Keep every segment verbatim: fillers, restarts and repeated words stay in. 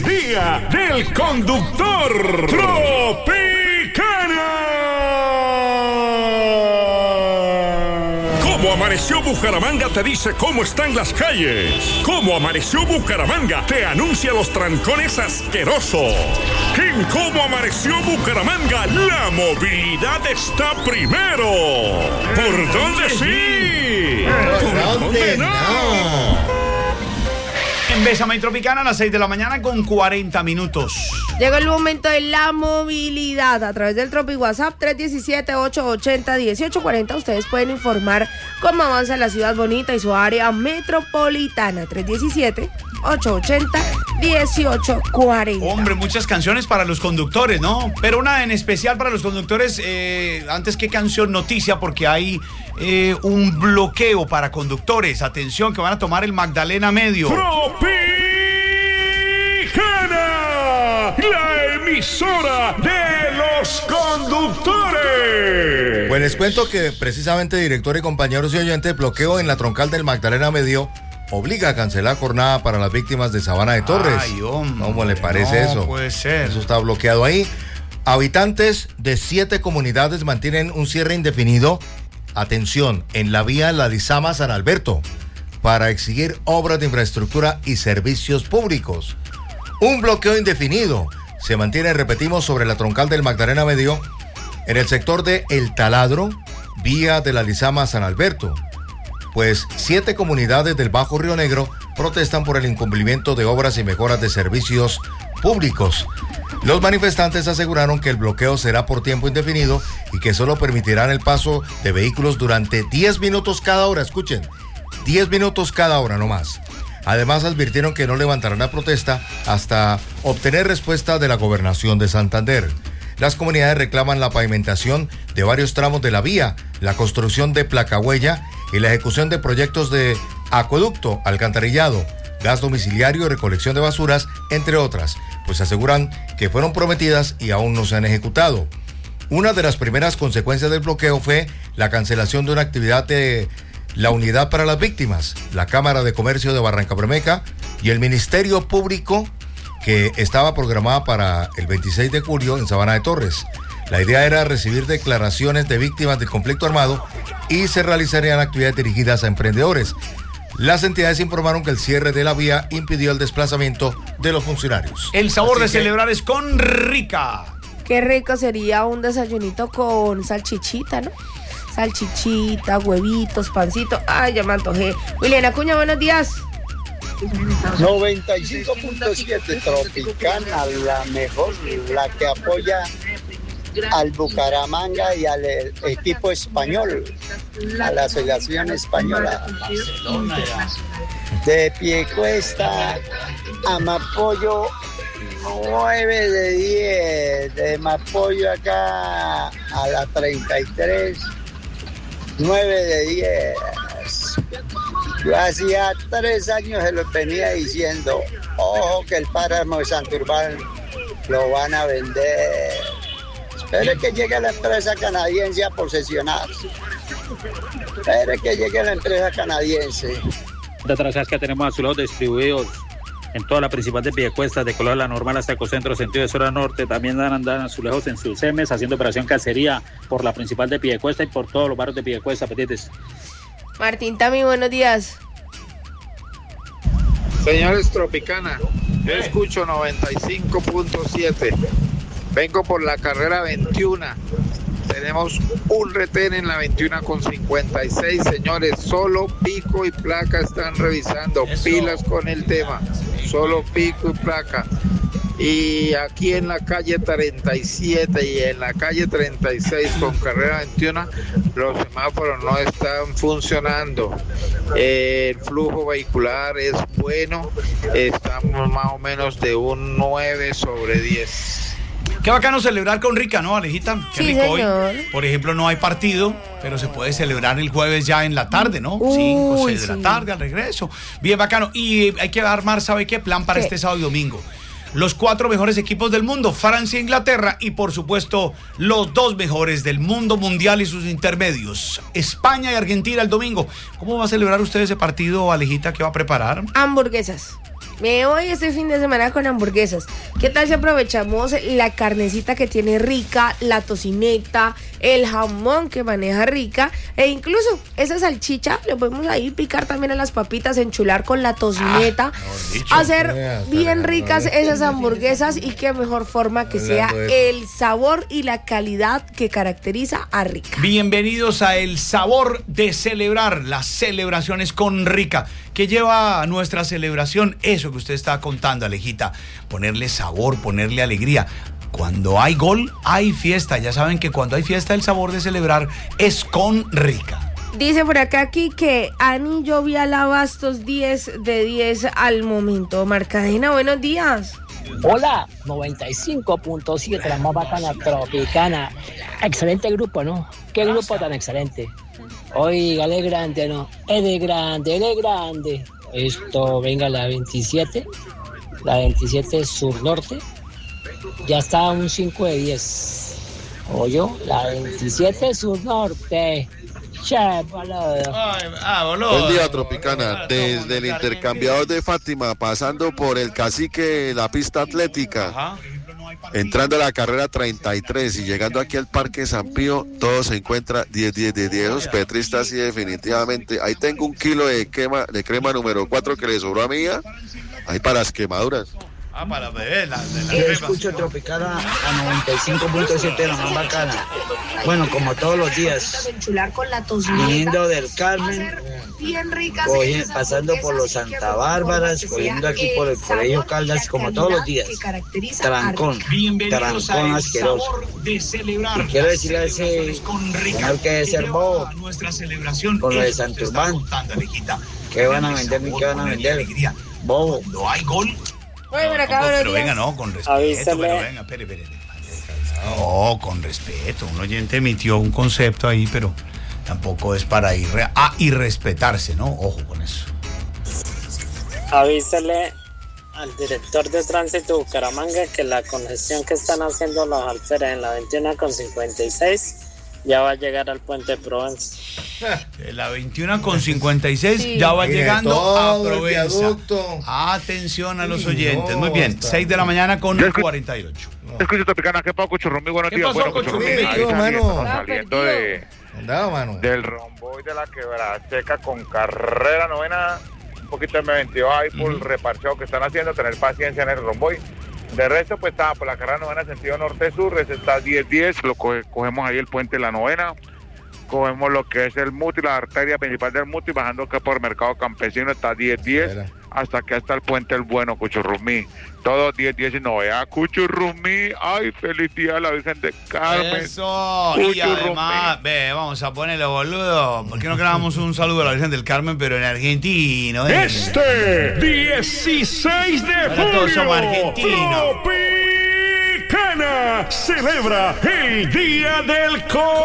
día del conductor Tropicana. Cómo amaneció Bucaramanga te dice cómo están las calles. Cómo amaneció Bucaramanga te anuncia los trancones asquerosos. En Cómo amaneció Bucaramanga la movilidad está primero. ¿Por dónde sí? ¿Por dónde no? En Bésame Tropicana a las seis de la mañana con cuarenta minutos. Llegó el momento de la movilidad a través del Tropi WhatsApp tres uno siete, ocho ocho cero, uno ocho cuatro cero. Ustedes pueden informar cómo avanza la ciudad bonita y su área metropolitana. tres uno siete, ocho ocho cero, uno ocho cuatro cero. Hombre, muchas canciones para los conductores, ¿no? Pero una en especial para los conductores, eh, antes que canción, noticia, porque hay eh, un bloqueo para conductores. Atención, que van a tomar el Magdalena Medio. Tropicana, la emisora de los conductores. Pues les cuento que precisamente, director y compañeros y oyentes, bloqueo en la troncal del Magdalena Medio obliga a cancelar jornada para las víctimas de Sabana de Torres. Ay, hombre, ¿Cómo le parece no eso? No puede ser. Eso está bloqueado ahí. Habitantes de siete comunidades mantienen un cierre indefinido, atención, en la vía La Lizama San Alberto, para exigir obras de infraestructura y servicios públicos. Un bloqueo indefinido se mantiene, repetimos, sobre la troncal del Magdalena Medio, en el sector de El Taladro, vía de La Lizama San Alberto. Pues siete comunidades del Bajo Río Negro protestan por el incumplimiento de obras y mejoras de servicios públicos. Los manifestantes aseguraron que el bloqueo será por tiempo indefinido y que solo permitirán el paso de vehículos durante diez minutos cada hora. Escuchen, diez minutos cada hora, no más. Además, advirtieron que no levantarán la protesta hasta obtener respuesta de la Gobernación de Santander. Las comunidades reclaman la pavimentación de varios tramos de la vía, la construcción de placahuella y la ejecución de proyectos de acueducto, alcantarillado, gas domiciliario y recolección de basuras, entre otras, pues aseguran que fueron prometidas y aún no se han ejecutado. Una de las primeras consecuencias del bloqueo fue la cancelación de una actividad de la Unidad para las Víctimas, la Cámara de Comercio de Barrancabermeja y el Ministerio Público, que estaba programada para el veintiséis de julio en Sabana de Torres. La idea era recibir declaraciones de víctimas del conflicto armado y se realizarían actividades dirigidas a emprendedores. Las entidades informaron que el cierre de la vía impidió el desplazamiento de los funcionarios. El sabor Así de que... celebrar es con Rica. Qué rico sería un desayunito con salchichita, ¿no? Salchichita, huevitos, pancito. Ay, ya me antojé. William Acuña, buenos días. noventa y cinco punto siete Tropicana, la mejor, la que apoya al Bucaramanga y al equipo español, a la selección española. De Piecuesta a Mapollo, nueve de diez. De Mapollo acá a la treinta y tres, nueve de diez. Yo hacía tres años se lo venía diciendo, ojo que el páramo de Santurbán lo van a vender. Espere que llegue la empresa canadiense a posesionarse. Espere que llegue la empresa canadiense. De trazas que tenemos azulejos distribuidos en toda la principal de Piedecuesta, de color la normal hasta Ecocentro, sentido de sur a norte. También dan andar azulejos en sus semes, haciendo operación cacería por la principal de Piedecuesta y por todos los barrios de Piedecuesta, petites. Martín Tami, buenos días. Señores Tropicana, yo escucho noventa y cinco punto siete. Vengo por la carrera veintiuno. Tenemos un retén en la veintiuno con cincuenta y seis, señores. Solo pico y placa están revisando. Eso. Pilas con el tema. Solo pico y placa. Y aquí en la calle treinta y siete y en la calle treinta y seis con carrera veintiuno, los semáforos no están funcionando. Eh, el flujo vehicular es bueno. Estamos más o menos de un nueve sobre diez. Qué bacano celebrar con Rica, ¿no, Alejita? Qué sí, rico señor. Hoy. Por ejemplo, no hay partido, pero se puede celebrar el jueves ya en la tarde, ¿no? cinco, seis de sí. la tarde al regreso. Bien bacano. Y hay que armar, ¿sabe qué? Plan para ¿Qué? Este sábado y domingo. Los cuatro mejores equipos del mundo, Francia e Inglaterra, y por supuesto los dos mejores del mundo mundial y sus intermedios, España y Argentina el domingo. ¿Cómo va a celebrar usted ese partido, Alejita? ¿Qué va a preparar? Hamburguesas. Me voy este fin de semana con hamburguesas. ¿Qué tal si aprovechamos la carnecita que tiene rica, la tocineta, el jamón que maneja rica e incluso esa salchicha le podemos ahí picar también a las papitas, enchular con la tocineta, ah, hacer yeah, bien ricas esas hamburguesas y qué mejor forma que sea el sabor y la calidad que caracteriza a Rica. Bienvenidos a El Sabor de Celebrar, las celebraciones con Rica. ¿Qué lleva a nuestra celebración? Eso que usted está contando, Alejita. Ponerle sabor, ponerle alegría. Cuando hay gol, hay fiesta. Ya saben que cuando hay fiesta, el sabor de celebrar es con Rica. Dice por acá aquí que Anillo Vial Abastos diez de diez al momento. Marcadena, buenos días. Hola, noventa y cinco punto siete, la más bacana tropicana. Excelente grupo, ¿no? Qué grupo tan excelente. Oiga, él es grande, ¿no? Él es grande, él es grande. Esto, venga, la veintisiete, la veintisiete sur-norte, ya está un cinco de diez. Oye, la veintisiete sur-norte. Che, boludo. Ah, boludo. Buen día, Tropicana. Desde el intercambiador de Fátima, pasando por el Cacique, la pista atlética. Ajá. Entrando a la carrera treinta y tres y llegando aquí al Parque San Pío, todo se encuentra diez, diez, diez, diez. Esos petristas, sí, definitivamente. Ahí tengo un kilo de crema, de crema número cuatro que le sobró a mía. Ahí para las quemaduras. Ah, para beber, la, de la Yo escucho Tropicana a noventa y cinco punto siete, la más bacana. Bueno, como todos los días, viniendo del Carmen, cogiendo, pasando por los Santa Bárbaras, cogiendo aquí por el Colegio Caldas, como todos los días. Trancón, trancón asqueroso. Y quiero decirle a ese señor que es ser bobo, con lo de Santurbán, que van a vender ni que van a vender. Bobo. No hay gol. Oye, por acá, no, pero venga, no, con respeto, pero venga, espere, espere. No, con respeto. Un oyente emitió un concepto ahí, pero tampoco es para ir a irrespetarse, ¿no? Ojo con eso. Avísele al director de tránsito de Bucaramanga que la congestión que están haciendo los alférez en la veintiuno con cincuenta y seis ya va a llegar al puente de Provenza. De la veintiuno con cincuenta y seis sí. Ya va Mire, llegando a Provenza. Atención a los oyentes. No, Muy bien, seis de la mañana con cuarenta y ocho. No. Escucho Tropicana, ¿qué pasó, Cuchurrumí? Buenos ¿Qué días. Pasó, bueno, Cuchurrumí, mano? Saliendo de, Andaba, mano. del romboy de la Quebrada Seca con carrera novena, un poquito de M veintidós ahí por el uh-huh. reparcheo que están haciendo, tener paciencia en el romboy. De resto, pues estaba por la carrera novena sentido norte-sur, ese está diez diez, lo coge, cogemos ahí el puente de la novena, cogemos lo que es el Muti, la arteria principal del Muti, bajando que por Mercado Campesino está diez diez, hasta que hasta el puente El Bueno, Cuchurrumí. Todo diez diez y novedad. Cuchurrumí, ay, feliz día a la Virgen de Carmen. Eso, y además, ve, vamos a ponerle, boludo. ¿Por qué no grabamos un saludo a la Virgen del Carmen, pero en argentino? ¿eh? Este dieciséis de julio, todos somos argentinos. Tropicana celebra el Día del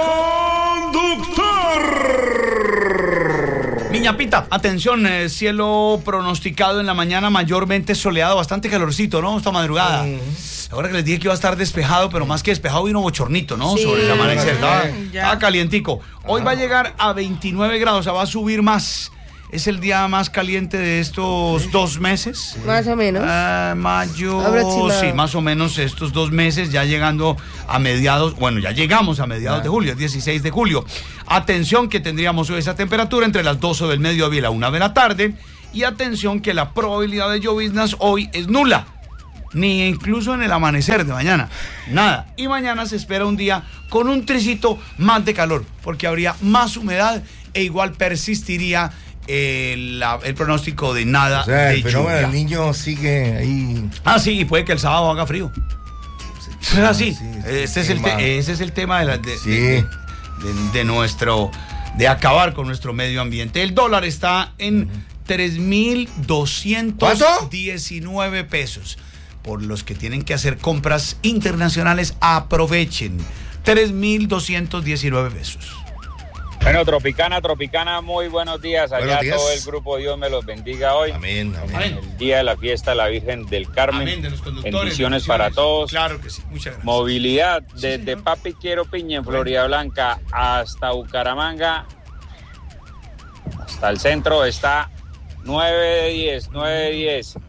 Conductor. Niña Pita, atención, eh, cielo pronosticado en la mañana mayormente soleado, bastante calorcito, ¿no? Esta madrugada. Mm. Ahora que les dije que iba a estar despejado, pero más que despejado vino bochornito, ¿no? Sí, sobre el amanecer, estaba, estaba calientico. Hoy va a llegar a veintinueve grados, o sea, va a subir más. Es el día más caliente de estos dos meses. Más o menos. Uh, mayo, sí, más o menos estos dos meses, ya llegando a mediados, bueno, ya llegamos a mediados ah. de julio, dieciséis de julio. Atención que tendríamos hoy esa temperatura entre las doce del mediodía y la una de la tarde. Y atención que la probabilidad de lloviznas hoy es nula. Ni incluso en el amanecer de mañana. Nada. Y mañana se espera un día con un tricito más de calor, porque habría más humedad e igual persistiría El, la, el pronóstico de nada, o sea, de el fenómeno lluvia. del niño sigue ahí. Ah, sí, y puede que el sábado haga frío. Es así. Sí, sí, ese, es el te, ese es el tema de, la, de, sí. de, de, de nuestro, de acabar con nuestro medio ambiente. El dólar está en uh-huh. tres mil doscientos diecinueve pesos. Por los que tienen que hacer compras internacionales, aprovechen. tres mil doscientos diecinueve pesos. Bueno, Tropicana, Tropicana, muy buenos días. Allá buenos días. Todo el grupo, Dios me los bendiga hoy. Amén, amén. El día de la fiesta de la Virgen del Carmen. Amén, de los conductores. Bendiciones, bendiciones para todos. Claro que sí, muchas gracias. Movilidad sí, desde señor. Papi Quiero Piña en Florida Blanca hasta Bucaramanga, hasta el centro está nueve de diez, nueve de diez.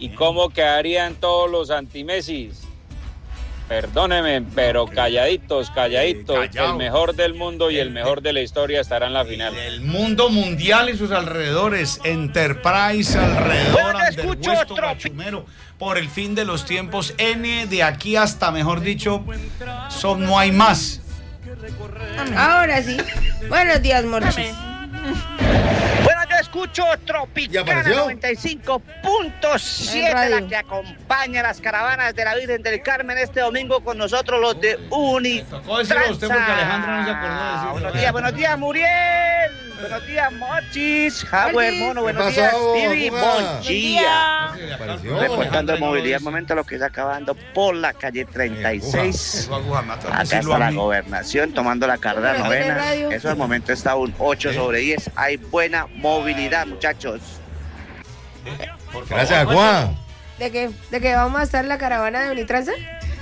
¿Y cómo quedarían todos los anti-Messis? Perdónenme, pero calladitos, calladitos. Eh, el mejor del mundo y el mejor de la historia estará en la final. El mundo mundial y sus alrededores. Enterprise alrededor, Anderhuesto, Gachumero, por el fin de los tiempos. N de aquí hasta, mejor dicho, son, no hay más. Ahora sí. Buenos días, Morchis. Bueno, yo escucho Tropicana noventa y cinco punto siete, la que acompaña las caravanas de la Virgen del Carmen este domingo con nosotros, los de Unitranza. Usted porque Alejandra no se acordó de decirlo. Buenos días, buenos días, Muriel. Buenos días, Mochis. Javo, hermano, buenos días, Vivi. Buen día. Reportando movilidad, al momento lo que está acabando por la calle treinta y seis. Acá está la gobernación tomando la carrera novena. Eso al momento está un ocho sobre diez. Hay buena movilidad, muchachos. Gracias, Juan. ¿De qué? ¿De qué vamos a estar en la caravana de Unitranza?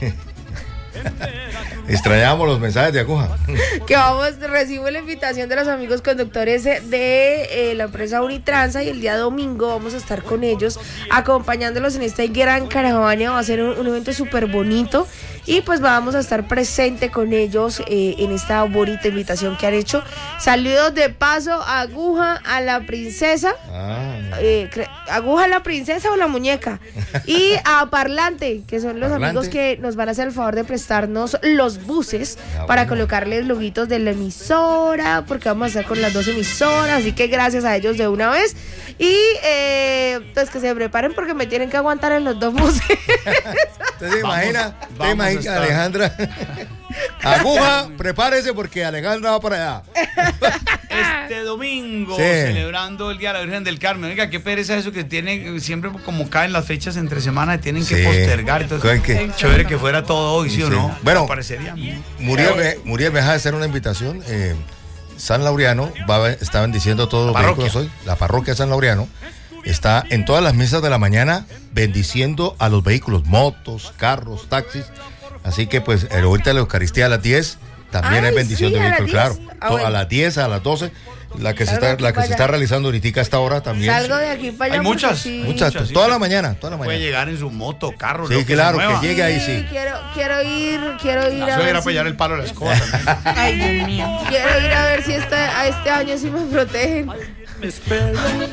Extrañamos los mensajes de Aguja. Que vamos, recibo la invitación de los amigos conductores de eh, la empresa Unitranza y el día domingo vamos a estar con ellos acompañándolos en esta gran caravana. Va a ser un, un evento súper bonito y pues vamos a estar presente con ellos eh, en esta bonita invitación que han hecho. Saludos de paso a Aguja, a la princesa. Ah. Eh, Aguja, la princesa o la muñeca. Y a Parlante, que son los Parlante. amigos que nos van a hacer el favor de prestarnos los buses ah, para bueno. colocarles loguitos de la emisora, porque vamos a estar con las dos emisoras, así que gracias a ellos de una vez. Y eh, pues que se preparen porque me tienen que aguantar en los dos buses. ¿Te se imagina? ¿Te imaginas, Alejandra? Aguja, prepárese porque Alejandra va para allá. Este domingo, sí. celebrando el Día de la Virgen del Carmen. Oiga, qué pereza eso que tiene, siempre como caen las fechas entre semana, tienen que sí. postergar. Entonces, ¿qué? Chévere que fuera todo hoy, ¿sí, sí. o no? Bueno, parecería. Muriel, Muriel, me deja de hacer una invitación. Eh, San Laureano va, está bendiciendo a todos los vehículos hoy. La parroquia San Laureano está en todas las misas de la mañana bendiciendo a los vehículos, motos, carros, taxis. Así que pues ahorita la Eucaristía a las diez también Ay, es bendición sí, de vehículos, claro. Ah, bueno. A las diez, a las doce, la que, se está, la que se está realizando ahorita a esta hora también. Salgo de aquí para allá. Hay muchas, sí. muchas, muchas sí, toda sí. la mañana, toda la mañana. Puede llegar en su moto, carro, sí, lo que claro, se mueva. que llegue ahí, sí. Quiero, quiero ir, quiero ir la a ver. Quiero ir a si... apoyar el palo de la escoba también. Ay, Dios mío. Quiero ir a ver si esta, a este año sí me protegen.